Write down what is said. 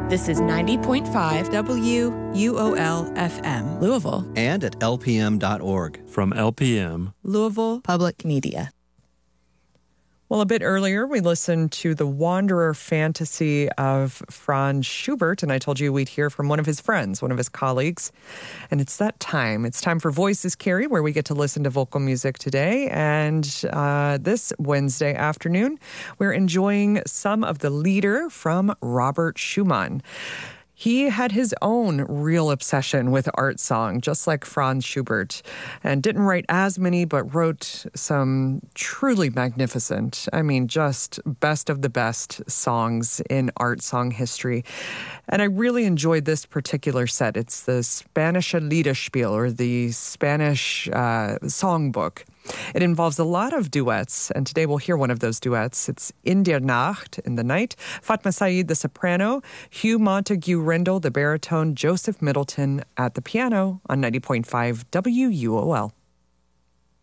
This is 90.5 WUOL FM, Louisville. And at lpm.org. From LPM, Louisville Public Media. Well, a bit earlier, we listened to the Wanderer Fantasy of Franz Schubert, and I told you we'd hear from one of his friends, one of his colleagues. And it's that time. It's time for Voices Carry, where we get to listen to vocal music today. And this Wednesday afternoon, we're enjoying some of the Lieder from Robert Schumann. He had his own real obsession with art song, just like Franz Schubert, and didn't write as many, but wrote some truly magnificent, just best of the best songs in art song history. And I really enjoyed this particular set. It's the Spanische Liederspiel, or the Spanish songbook. It involves a lot of duets, and today we'll hear one of those duets. It's In der Nacht, in the night. Fatma Said, the soprano, Hugh Montague Rendell, the baritone, Joseph Middleton at the piano on 90.5 WUOL.